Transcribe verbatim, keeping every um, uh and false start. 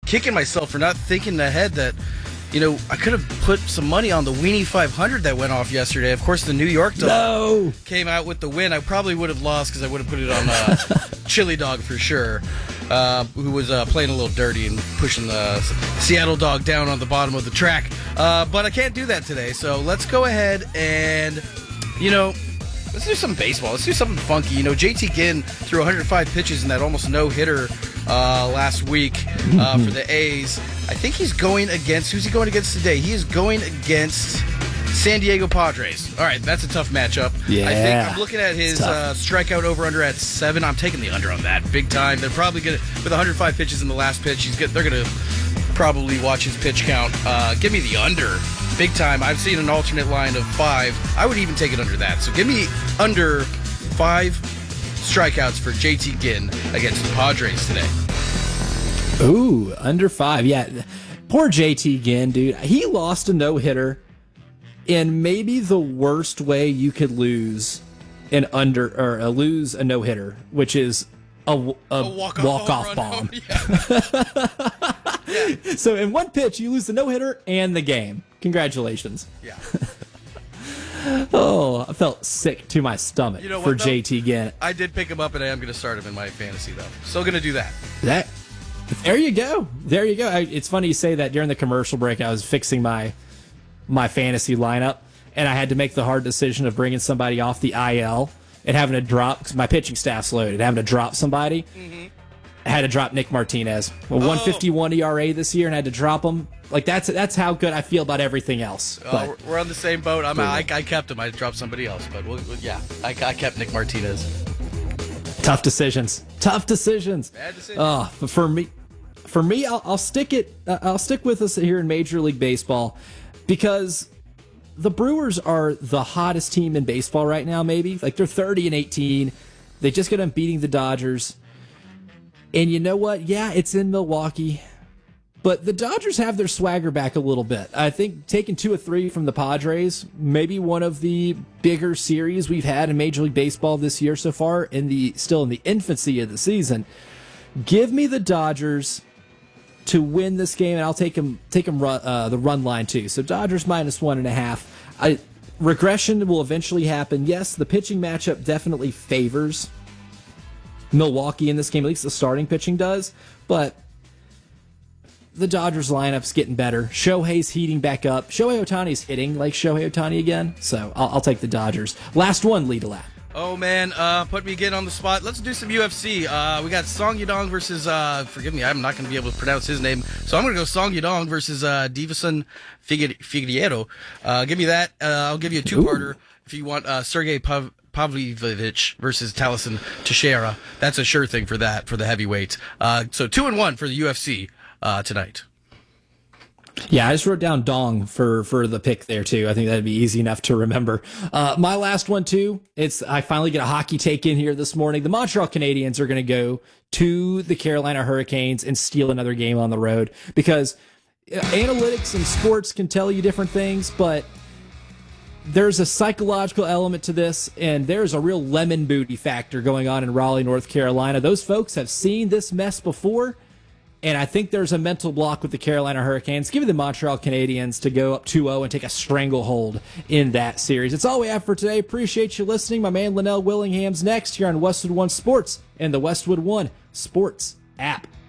kicking myself for not thinking ahead that, you know, I could have put some money on the Weenie five hundred that went off yesterday. Of course, the New York dog no. came out with the win. I probably would have lost because I would have put it on uh, Chili Dog for sure, uh, who was uh, playing a little dirty and pushing the Seattle Dog down on the bottom of the track. Uh, but I can't do that today, so let's go ahead and, you know, let's do some baseball. Let's do something funky. You know, J T Ginn threw one hundred five pitches in that almost no-hitter uh, last week uh, for the A's. I think he's going against, who's he going against today? He is going against San Diego Padres. All right, that's a tough matchup. Yeah. I think I'm looking at his uh, strikeout over-under at seven. I'm taking the under on that big time. They're probably going to, with one hundred five pitches in the last pitch, he's get, they're going to probably watch his pitch count. Uh, give me the under. Big time. I've seen an alternate line of five. I would even take it under that. So give me under five strikeouts for J T Ginn against the Padres today. Ooh, under five. Yeah. Poor J T Ginn, dude. He lost a no-hitter in maybe the worst way you could lose an under or uh, lose a no-hitter, which is a, a, a walk-off, walk-off bomb. Yeah. Yeah. So in one pitch, you lose the no-hitter and the game. Congratulations. Yeah. Oh, I felt sick to my stomach you know for what, J T Ginn. I did pick him up, and I am going to start him in my fantasy, though. Still going to do that. That. There you go. There you go. I, it's funny you say that. During the commercial break, I was fixing my my fantasy lineup, and I had to make the hard decision of bringing somebody off the I L and having to drop, because my pitching staff's loaded, having to drop somebody. Mm-hmm. I had to drop Nick Martinez. A one fifty-one E R A this year, and I had to drop him. Like, that's that's how good I feel about everything else. Uh, we're, we're on the same boat. I'm, I, I kept him. I dropped somebody else, but we'll, we'll, yeah, I, I kept Nick Martinez. Tough decisions. Tough decisions. Bad decisions. Oh, but for me, for me, I'll, I'll stick it. Uh, I'll stick with us here in Major League Baseball because the Brewers are the hottest team in baseball right now. Maybe like they're thirty and eighteen. They just got done beating the Dodgers. And you know what? Yeah, it's in Milwaukee. But the Dodgers have their swagger back a little bit. I think taking two or three from the Padres, maybe one of the bigger series we've had in Major League Baseball this year so far, in the still in the infancy of the season. Give me the Dodgers to win this game, and I'll take them take them run, uh, the run line too. So Dodgers minus one and a half. I, regression will eventually happen. Yes, the pitching matchup definitely favors Milwaukee in this game, at least the starting pitching does, but the Dodgers lineup's getting better. Shohei's heating back up. Shohei Ohtani's hitting like Shohei Ohtani again, so I'll, I'll take the Dodgers. Last one, lead a lap. Oh, man, uh, put me again on the spot. Let's do some U F C. Uh, we got Song Yadong versus, uh, forgive me, I'm not going to be able to pronounce his name, so I'm going to go Song Yadong versus uh, Davison Figueiredo. Uh, give me that. Uh, I'll give you a two-parter. Ooh. If you want uh, Sergey Pav- Pavlovich versus Talison Teixeira. That's a sure thing for that, for the heavyweights. Uh, so two and one for the U F C uh, tonight. Yeah, I just wrote down Dong for, for the pick there, too. I think that'd be easy enough to remember. Uh, my last one, too, it's I finally get a hockey take in here this morning. The Montreal Canadiens are going to go to the Carolina Hurricanes and steal another game on the road because analytics and sports can tell you different things, but there's a psychological element to this, and there's a real lemon booty factor going on in Raleigh, North Carolina. Those folks have seen this mess before, and I think there's a mental block with the Carolina Hurricanes. Give me the Montreal Canadiens to go up two oh and take a stranglehold in that series. It's all we have for today. Appreciate you listening. My man Linnell Willingham's next here on Westwood One Sports and the Westwood One Sports app.